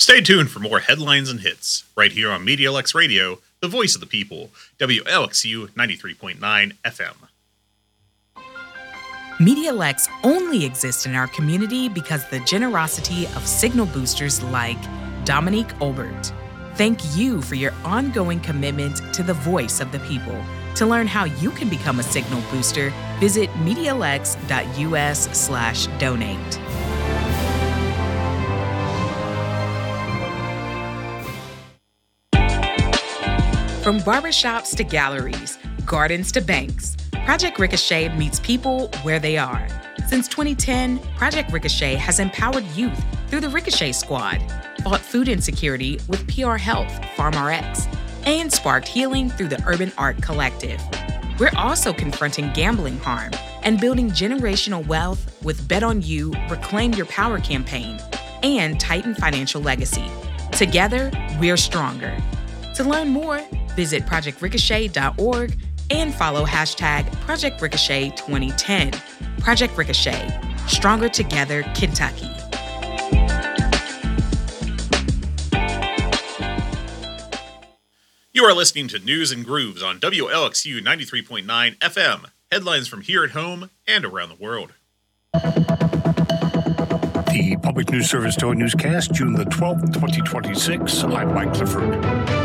Stay tuned for more headlines and hits, right here on MediaLux Radio, the voice of the people, WLXU 93.9 FM. MediaLux only exists in our community because of the generosity of signal boosters like Dominique Olbert. Thank you for your ongoing commitment to the voice of the people. To learn how you can become a signal booster, visit MediaLux.us/donate. From barbershops to galleries, gardens to banks, Project Ricochet meets people where they are. Since 2010, Project Ricochet has empowered youth through the Ricochet Squad, fought food insecurity with PR Health, PharmRx, and sparked healing through the Urban Art Collective. We're also confronting gambling harm and building generational wealth with Bet on You, Reclaim Your Power campaign, and Titan Financial Legacy. Together, we're stronger. To learn more, visit projectricochet.org and follow hashtag Project Ricochet 2010. Project Ricochet, Stronger Together, Kentucky. You are listening to News and Grooves on WLXU 93.9 FM. Headlines from here at home and around the world. The Public News Service Daily Newscast, June the 12th, 2026. I'm Mike Clifford.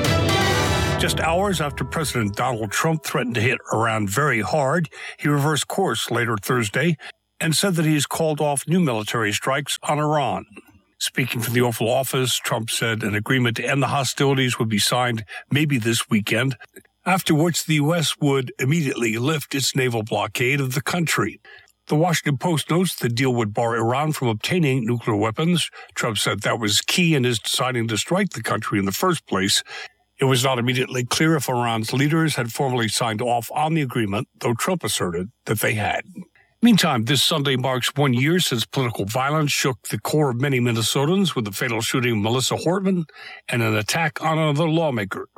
Just hours after President Donald Trump threatened to hit Iran very hard, he reversed course later Thursday and said that he has called off new military strikes on Iran. Speaking from the Oval Office, Trump said an agreement to end the hostilities would be signed maybe this weekend, after which the U.S. would immediately lift its naval blockade of the country. The Washington Post notes the deal would bar Iran from obtaining nuclear weapons. Trump said that was key in his deciding to strike the country in the first place. It was not immediately clear if Iran's leaders had formally signed off on the agreement, though Trump asserted that they had. Meantime, this Sunday marks 1 year since political violence shook the core of many Minnesotans with the fatal shooting of Melissa Hortman and an attack on another lawmaker.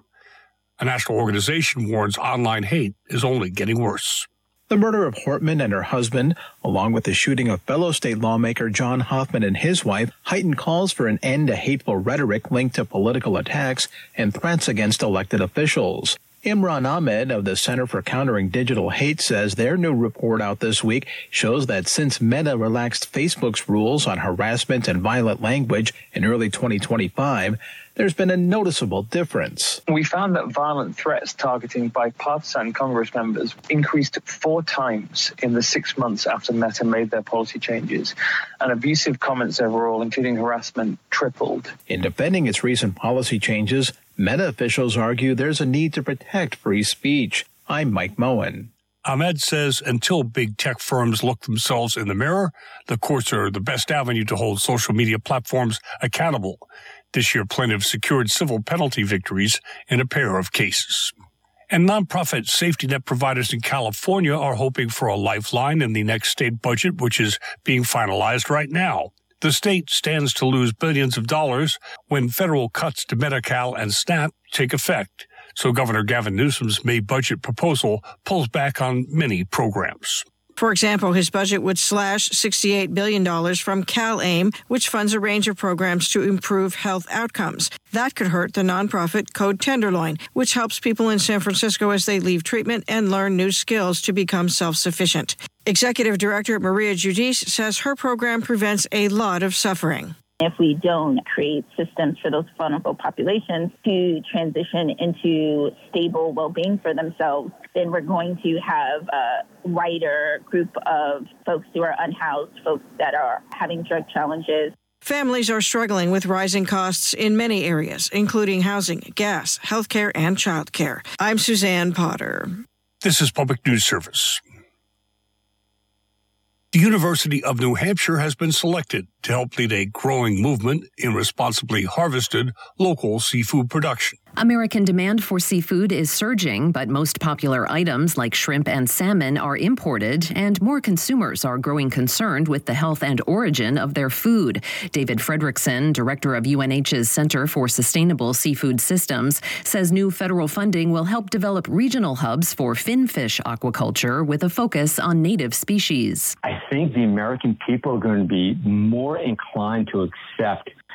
A national organization warns online hate is only getting worse. The murder of Hortman and her husband, along with the shooting of fellow state lawmaker John Hoffman and his wife, heightened calls for an end to hateful rhetoric linked to political attacks and threats against elected officials. Imran Ahmed of the Center for Countering Digital Hate says their new report out this week shows that since Meta relaxed Facebook's rules on harassment and violent language in early 2025, there's been a noticeable difference. We found that violent threats targeting bipartisan Congress members increased 4 times in the 6 months after Meta made their policy changes, and abusive comments overall, including harassment, tripled. In defending its recent policy changes, Meta officials argue there's a need to protect free speech. I'm Mike Moen. Ahmed says until big tech firms look themselves in the mirror, the courts are the best avenue to hold social media platforms accountable. This year, plaintiffs secured civil penalty victories in a pair of cases. And nonprofit safety net providers in California are hoping for a lifeline in the next state budget, which is being finalized right now. The state stands to lose billions of dollars when federal cuts to Medi-Cal and SNAP take effect. So Governor Gavin Newsom's May budget proposal pulls back on many programs. For example, his budget would slash $68 billion from CalAIM, which funds a range of programs to improve health outcomes. That could hurt the nonprofit Code Tenderloin, which helps people in San Francisco as they leave treatment and learn new skills to become self-sufficient. Executive Director Maria Giudice says her program prevents a lot of suffering. If we don't create systems for those vulnerable populations to transition into stable well-being for themselves, then we're going to have a wider group of folks who are unhoused, folks that are having drug challenges. Families are struggling with rising costs in many areas, including housing, gas, healthcare, and childcare. I'm Suzanne Potter. This is Public News Service. The University of New Hampshire has been selected to help lead a growing movement in responsibly harvested local seafood production. American demand for seafood is surging, but most popular items like shrimp and salmon are imported, and more consumers are growing concerned with the health and origin of their food. David Fredrickson, director of UNH's Center for Sustainable Seafood Systems, says new federal funding will help develop regional hubs for finfish aquaculture with a focus on native species. I think the American people are going to be more inclined to accept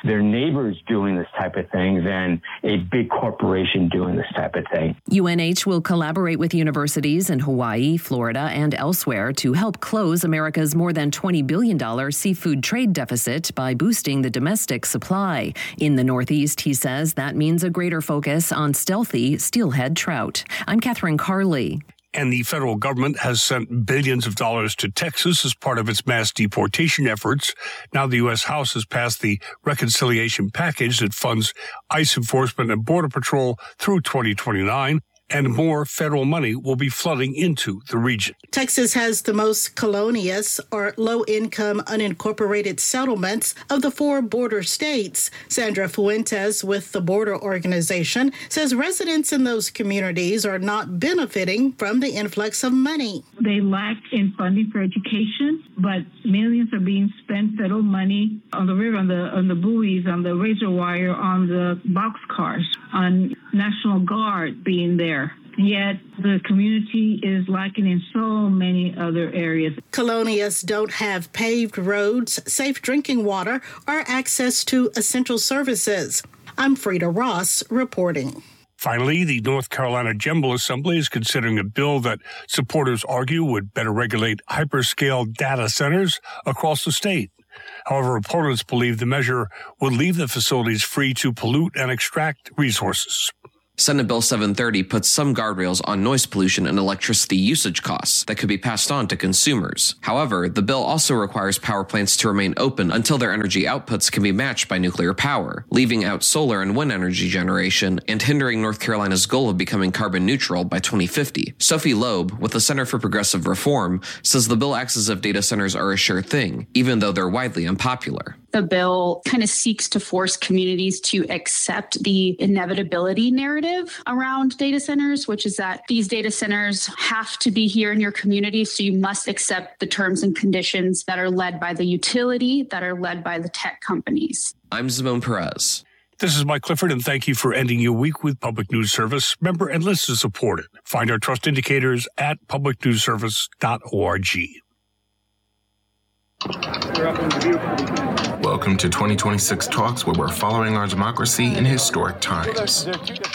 their neighbors doing this type of thing than a big corporation doing this type of thing. UNH will collaborate with universities in Hawaii, Florida, and elsewhere to help close America's more than $20 billion seafood trade deficit by boosting the domestic supply. In the Northeast, he says that means a greater focus on stealthy steelhead trout. I'm Catherine Carley. And the federal government has sent billions of dollars to Texas as part of its mass deportation efforts. Now the U.S. House has passed the reconciliation package that funds ICE enforcement and Border Patrol through 2029. And more federal money will be flooding into the region. Texas has the most colonious or low-income unincorporated settlements of the 4 border states. Sandra Fuentes with the Border Organization says residents in those communities are not benefiting from the influx of money. They lack in funding for education, but millions are being spent federal money on the river, on the buoys, on the razor wire, on the boxcars, on National Guard being there. Yet the community is lacking in so many other areas. Colonials don't have paved roads, safe drinking water, or access to essential services. I'm Frida Ross reporting. Finally, the North Carolina General Assembly is considering a bill that supporters argue would better regulate hyperscale data centers across the state. However, opponents believe the measure would leave the facilities free to pollute and extract resources. Senate Bill 730 puts some guardrails on noise pollution and electricity usage costs that could be passed on to consumers. However, the bill also requires power plants to remain open until their energy outputs can be matched by nuclear power, leaving out solar and wind energy generation and hindering North Carolina's goal of becoming carbon neutral by 2050. Sophie Loeb, with the Center for Progressive Reform, says the bill acts as if data centers are a sure thing, even though they're widely unpopular. The bill kind of seeks to force communities to accept the inevitability narrative around data centers, which is that these data centers have to be here in your community, so you must accept the terms and conditions that are led by the utility, that are led by the tech companies. I'm Zimone Perez. This is Mike Clifford, and thank you for ending your week with Public News Service. Member and listener supported. Find our trust indicators at publicnewsservice.org. Welcome to 2026 Talks, where we're following our democracy in historic times.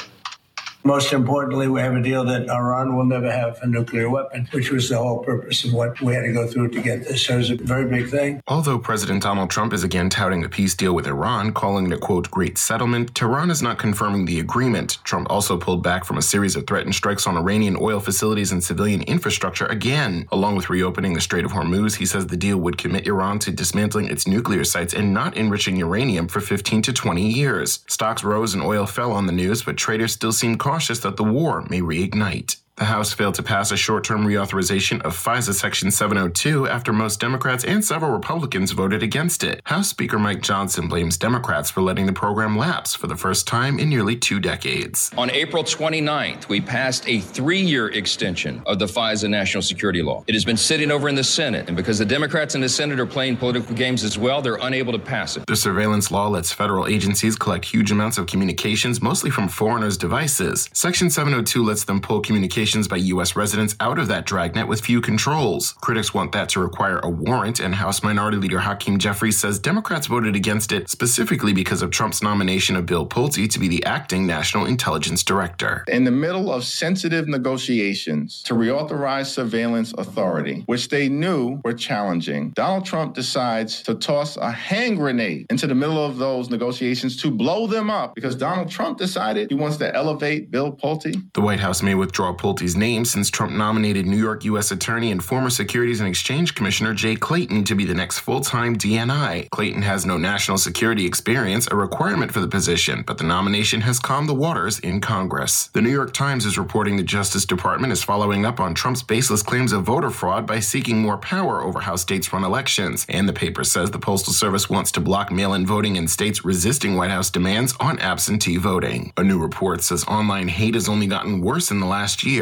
Most importantly, we have a deal that Iran will never have a nuclear weapon, which was the whole purpose of what we had to go through to get this. So it's a very big thing. Although President Donald Trump is again touting a peace deal with Iran, calling it a, quote, great settlement, Tehran is not confirming the agreement. Trump also pulled back from a series of threatened strikes on Iranian oil facilities and civilian infrastructure again. Along with reopening the Strait of Hormuz, he says the deal would commit Iran to dismantling its nuclear sites and not enriching uranium for 15 to 20 years. Stocks rose and oil fell on the news, but traders still seem cautious that the war may reignite. The House failed to pass a short-term reauthorization of FISA Section 702 after most Democrats and several Republicans voted against it. House Speaker Mike Johnson blames Democrats for letting the program lapse for the first time in nearly 2 decades. On April 29th, we passed a 3-year extension of the FISA national security law. It has been sitting over in the Senate, and because the Democrats in the Senate are playing political games as well, they're unable to pass it. The surveillance law lets federal agencies collect huge amounts of communications, mostly from foreigners' devices. Section 702 lets them pull communications by U.S. residents out of that dragnet with few controls. Critics want that to require a warrant, and House Minority Leader Hakeem Jeffries says Democrats voted against it specifically because of Trump's nomination of Bill Pulte to be the acting National Intelligence Director. In the middle of sensitive negotiations to reauthorize surveillance authority, which they knew were challenging, Donald Trump decides to toss a hand grenade into the middle of those negotiations to blow them up because Donald Trump decided he wants to elevate Bill Pulte. The White House may withdraw Pulte's name since Trump nominated New York U.S. Attorney and former Securities and Exchange Commissioner Jay Clayton to be the next full-time DNI. Clayton has no national security experience, a requirement for the position, but the nomination has calmed the waters in Congress. The New York Times is reporting the Justice Department is following up on Trump's baseless claims of voter fraud by seeking more power over how states run elections, and the paper says the Postal Service wants to block mail-in voting in states resisting White House demands on absentee voting. A new report says online hate has only gotten worse in the last year.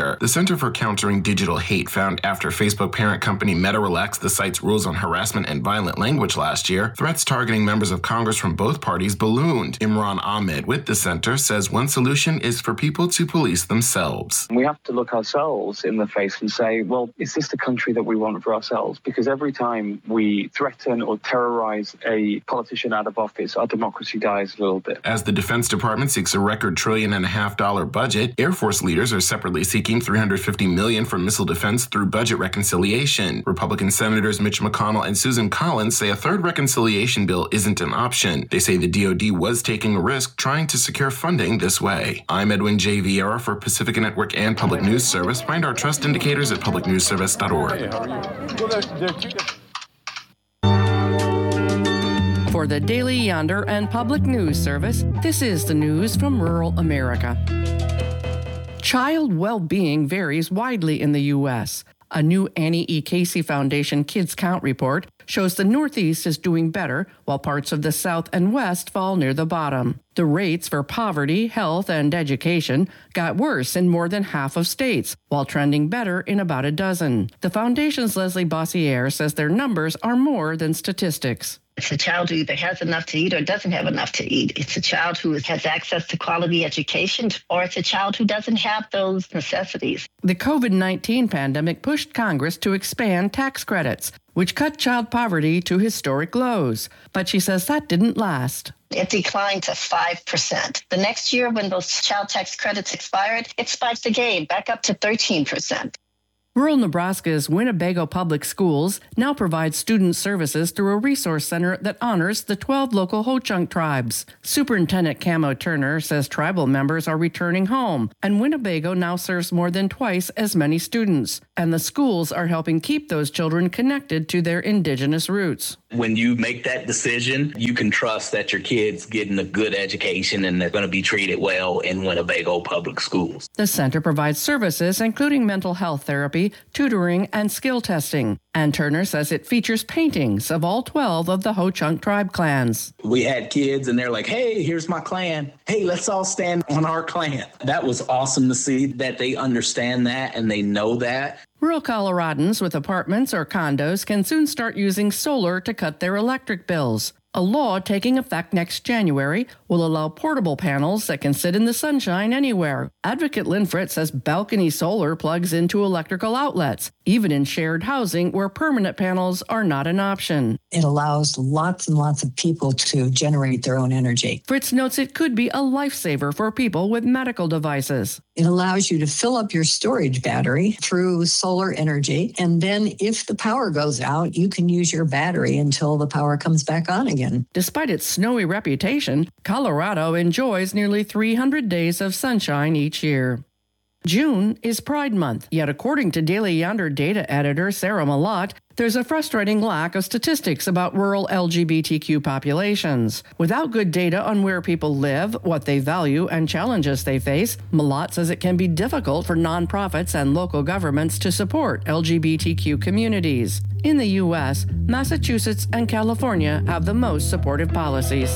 year. The Center for Countering Digital Hate found after Facebook parent company Meta relaxed the site's rules on harassment and violent language last year, threats targeting members of Congress from both parties ballooned. Imran Ahmed with the center says one solution is for people to police themselves. We have to look ourselves in the face and say, well, is this the country that we want for ourselves? Because every time we threaten or terrorize a politician out of office, our democracy dies a little bit. As the Defense Department seeks a record $1.5 trillion budget, Air Force leaders are separately seeking $350 million for missile defense through budget reconciliation. Republican Senators Mitch McConnell and Susan Collins say a third reconciliation bill isn't an option. They say the DoD was taking a risk trying to secure funding this way. I'm Edwin J. Vieira for Pacifica Network and Public News Service. Find our trust indicators at publicnewsservice.org. For the Daily Yonder and Public News Service, this is the news from rural America. Child well-being varies widely in the U.S. A new Annie E. Casey Foundation Kids Count report shows the Northeast is doing better, while parts of the South and West fall near the bottom. The rates for poverty, health, and education got worse in more than half of states, while trending better in about a dozen. The foundation's Leslie Bossiere says their numbers are more than statistics. It's a child who either has enough to eat or doesn't have enough to eat. It's a child who has access to quality education, or it's a child who doesn't have those necessities. The COVID-19 pandemic pushed Congress to expand tax credits, which cut child poverty to historic lows. But she says that didn't last. It declined to 5%. The next year, when those child tax credits expired, it spiked again, back up to 13%. Rural Nebraska's Winnebago Public Schools now provides student services through a resource center that honors the 12 local Ho-Chunk tribes. Superintendent Camo Turner says tribal members are returning home, and Winnebago now serves more than twice as many students. And the schools are helping keep those children connected to their indigenous roots. When you make that decision, you can trust that your kid's getting a good education and they're going to be treated well in Winnebago Public Schools. The center provides services including mental health therapy, tutoring, and skill testing. And Turner says it features paintings of all 12 of the Ho-Chunk tribe clans. We had kids and they're like, hey, here's my clan. Hey, let's all stand on our clan. That was awesome to see that they understand that and they know that. Rural Coloradans with apartments or condos can soon start using solar to cut their electric bills. A law taking effect next January will allow portable panels that can sit in the sunshine anywhere. Advocate Lynn Fritz says balcony solar plugs into electrical outlets, even in shared housing where permanent panels are not an option. It allows lots and lots of people to generate their own energy. Fritz notes it could be a lifesaver for people with medical devices. It allows you to fill up your storage battery through solar energy, and then if the power goes out, you can use your battery until the power comes back on again. Despite its snowy reputation, Colorado enjoys nearly 300 days of sunshine each year. June is Pride Month, yet according to Daily Yonder data editor Sarah Malott, there's a frustrating lack of statistics about rural LGBTQ populations. Without good data on where people live, what they value, and challenges they face, Malott says it can be difficult for nonprofits and local governments to support LGBTQ communities. In the U.S., Massachusetts and California have the most supportive policies.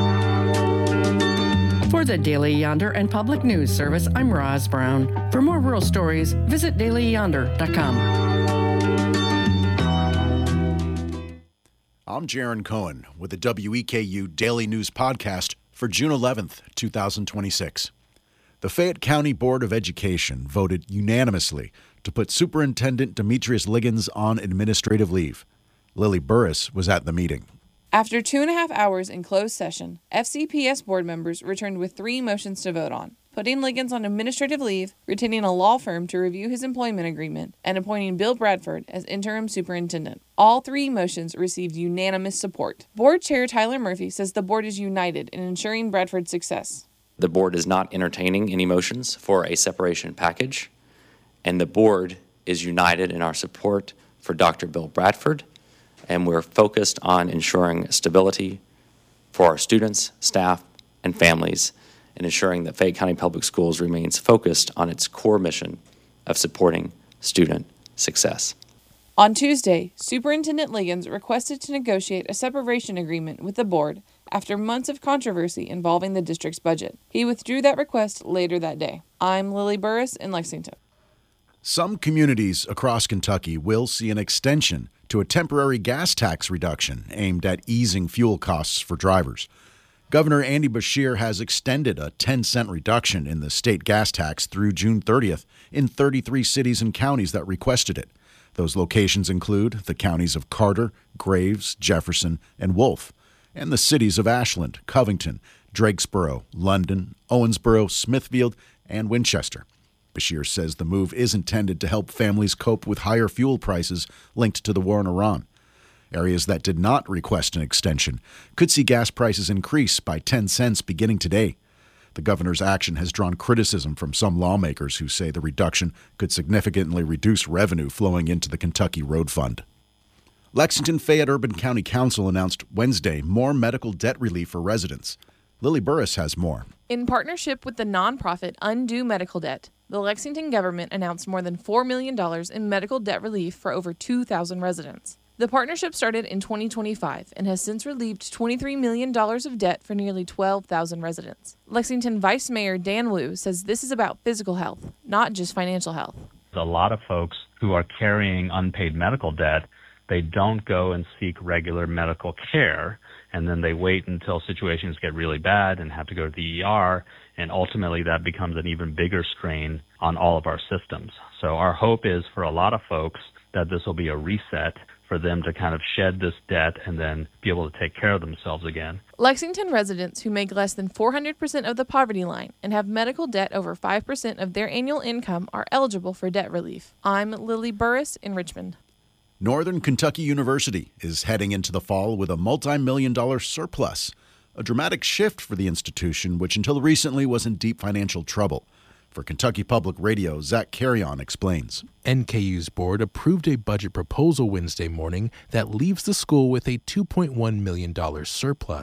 For the Daily Yonder and Public News Service, I'm Roz Brown. For more rural stories, visit dailyyonder.com. I'm Jaron Cohen with the WEKU Daily News Podcast for June 11th, 2026. The Fayette County Board of Education voted unanimously to put Superintendent Demetrius Liggins on administrative leave. Lily Burris was at the meeting. After 2.5 hours in closed session, FCPS board members returned with 3 motions to vote on: putting Liggins on administrative leave, retaining a law firm to review his employment agreement, and appointing Bill Bradford as interim superintendent. All 3 motions received unanimous support. Board Chair Tyler Murphy says the board is united in ensuring Bradford's success. The board is not entertaining any motions for a separation package, and the board is united in our support for Dr. Bill Bradford, and we're focused on ensuring stability for our students, staff, and families, and ensuring that Fayette County Public Schools remains focused on its core mission of supporting student success. On Tuesday, Superintendent Liggins requested to negotiate a separation agreement with the board after months of controversy involving the district's budget. He withdrew that request later that day. I'm Lily Burris in Lexington. Some communities across Kentucky will see an extension to a temporary gas tax reduction aimed at easing fuel costs for drivers. Governor Andy Beshear has extended a 10-cent reduction in the state gas tax through June 30th in 33 cities and counties that requested it. Those locations include the counties of Carter, Graves, Jefferson, and Wolfe, and the cities of Ashland, Covington, Drakesboro, London, Owensboro, Smithfield, and Winchester. Beshear says the move is intended to help families cope with higher fuel prices linked to the war in Iran. Areas that did not request an extension could see gas prices increase by 10 cents beginning today. The governor's action has drawn criticism from some lawmakers who say the reduction could significantly reduce revenue flowing into the Kentucky Road Fund. Lexington-Fayette Urban County Council announced Wednesday more medical debt relief for residents. Lily Burris has more. In partnership with the nonprofit Undo Medical Debt, the Lexington government announced more than $4 million in medical debt relief for over 2,000 residents. The partnership started in 2025 and has since relieved $23 million of debt for nearly 12,000 residents. Lexington Vice Mayor Dan Wu says this is about physical health, not just financial health. A lot of folks who are carrying unpaid medical debt, they don't go and seek regular medical care, and then they wait until situations get really bad and have to go to the ER, and ultimately that becomes an even bigger strain on all of our systems. So our hope is for a lot of folks that this will be a reset for them to kind of shed this debt and then be able to take care of themselves again. Lexington residents who make less than 400% of the poverty line and have medical debt over 5% of their annual income are eligible for debt relief. I'm Lily Burris in Richmond. Northern Kentucky University is heading into the fall with a multi-million-dollar surplus, a dramatic shift for the institution, which until recently was in deep financial trouble. For Kentucky Public Radio, Zach Carrion explains. NKU's board approved a budget proposal Wednesday morning that leaves the school with a $2.1 million surplus.